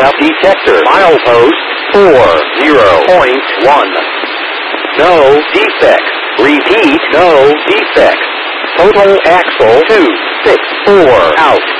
depth detector. Milepost 40.1. No defects. Repeat, no defects. Total axle 264 out.